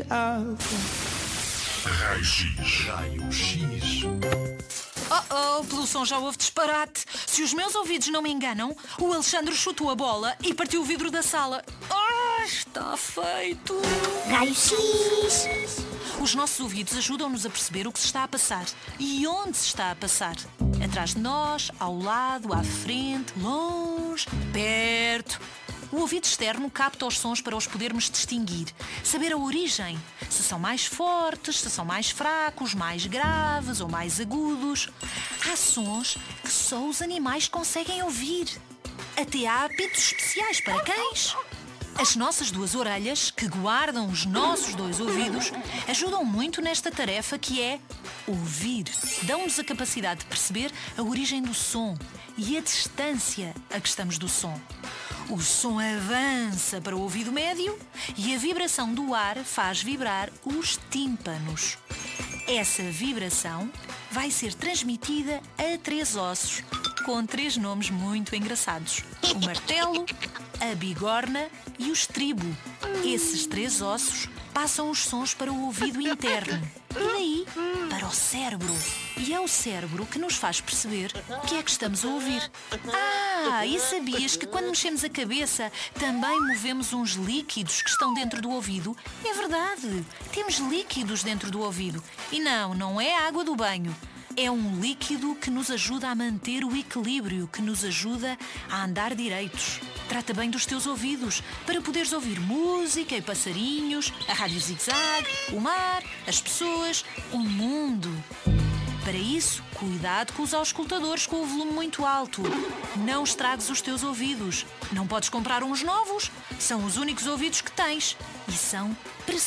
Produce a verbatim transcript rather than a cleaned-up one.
Raio-X. Raio-X. Oh, oh, pelo som já houve disparate. Se os meus ouvidos não me enganam, o Alexandre chutou a bola e partiu o vidro da sala. Ah, está feito. Raio-X. Os nossos ouvidos ajudam-nos a perceber o que se está a passar e onde se está a passar. Atrás de nós, ao lado, à frente, longe, perto. O ouvido externo capta os sons para os podermos distinguir, saber a origem, se são mais fortes, se são mais fracos, mais graves ou mais agudos. Há sons que só os animais conseguem ouvir. Até há apitos especiais para cães. As nossas duas orelhas, que guardam os nossos dois ouvidos, ajudam muito nesta tarefa que é ouvir. Dão-nos a capacidade de perceber a origem do som e a distância a que estamos do som. O som avança para o ouvido médio e a vibração do ar faz vibrar os tímpanos. Essa vibração vai ser transmitida a três ossos, com três nomes muito engraçados: o martelo, a bigorna e o estribo. Esses três ossos passam os sons para o ouvido interno e daí para o cérebro. E é o cérebro que nos faz perceber o que é que estamos a ouvir. Ah, e sabias que quando mexemos a cabeça também movemos uns líquidos que estão dentro do ouvido? É verdade, temos líquidos dentro do ouvido. E não, não é a água do banho. É um líquido que nos ajuda a manter o equilíbrio, que nos ajuda a andar direitos. Trata bem dos teus ouvidos, para poderes ouvir música e passarinhos, a rádio zig-zag, o mar, as pessoas, o mundo. Para isso, cuidado com os auscultadores com o volume muito alto. Não estragues os teus ouvidos. Não podes comprar uns novos. São os únicos ouvidos que tens. E são preciosos.